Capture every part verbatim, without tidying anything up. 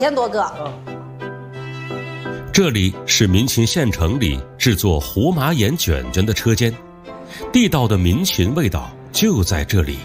千多个。 这里是民勤县城里制作胡麻盐卷卷的车间，地道的民勤味道就在这里。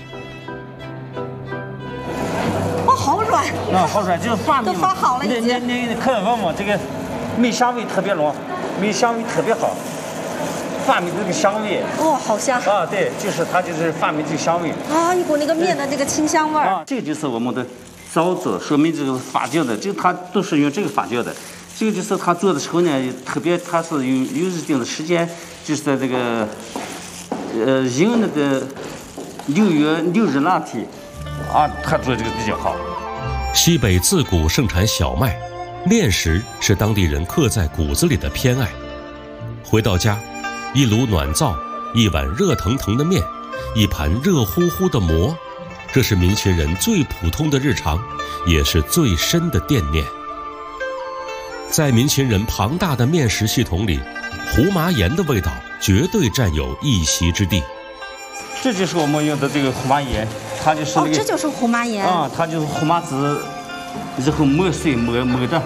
哦，好软。 啊，好软，就是发米都发好了已经。 你你你可闻嘛，这个米香味特别浓，米香味特别好。发米的这个香味。 哦，好香。 啊，对，就是它就是发米这个香味。 啊，一股那个面的这个清香味儿。 啊，这个就是我们的枣子，说明这个发酵的，这个它都是用这个发酵的。这个就是它做的时候呢，特别它是有有一定的时间，就是在这个呃阴冷的六月六日那天，啊，它做这个比较好。 西北自古盛产小麦，面食是当地人刻在骨子里的偏爱。回到家，一炉暖灶，一碗热腾腾的面，一盘热乎乎的馍，这是民勤人最普通的日常，也是最深的惦念。在民勤人庞大的面食系统里，胡麻盐的味道绝对占有一席之地。 这就是我们用的这个胡麻盐，它就是那个、 哦，这就是胡麻盐啊，它就是胡麻籽，然后磨碎磨磨的，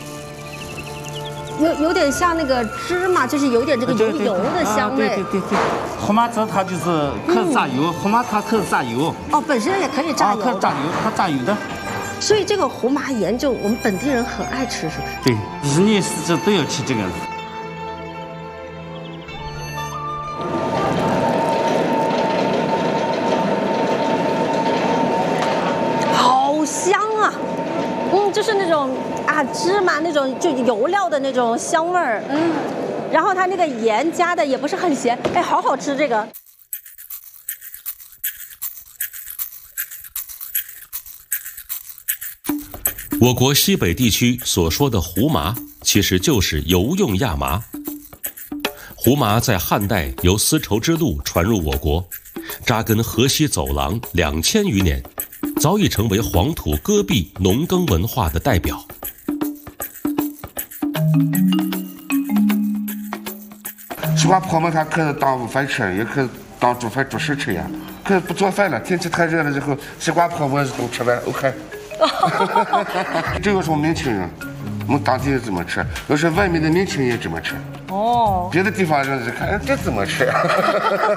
有有点像那个芝麻，就是有点这个油油的香味。 啊、对对对对，胡麻籽它就是可以榨油，嗯、胡麻它可以榨油。 哦，本身也可以榨油。 啊，可以榨油，它榨油的。 所以这个胡麻盐就我们本地人很爱吃，是不是？ 对，一年四季都要吃这个。 好香啊！嗯，就是那种啊芝麻那种就油料的那种香味儿，嗯。然后它那个盐加的也不是很咸，哎，好好吃这个。 我国西北地区所说的胡麻，其实就是油用亚麻。胡麻在汉代由丝绸之路传入我国，扎根河西走廊两千余年，早已成为黄土戈壁农耕文化的代表。 西瓜泡馍它可以当午饭吃，也可以当中饭主食吃呀。可以不做饭了，天气太热了之后，西瓜泡馍都吃完 OK。这个是我们年轻人，我们当地人怎么吃？要是外面的年轻人也这么吃。哦，别的地方人看这怎么吃？